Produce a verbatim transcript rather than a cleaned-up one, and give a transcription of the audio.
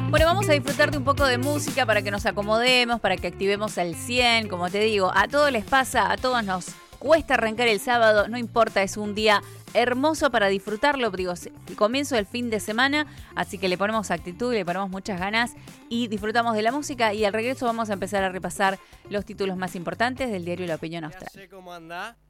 Bueno, vamos a disfrutar de un poco de música para que nos acomodemos, para que activemos el cien. Como te digo, a todos les pasa, a todos nos cuesta arrancar el sábado, no importa, es un día hermoso para disfrutarlo. Digo, el comienzo del fin de semana, así que le ponemos actitud, le ponemos muchas ganas y disfrutamos de la música. Y al regreso vamos a empezar a repasar los títulos más importantes del diario La Opinión Austral. Ya sé cómo anda.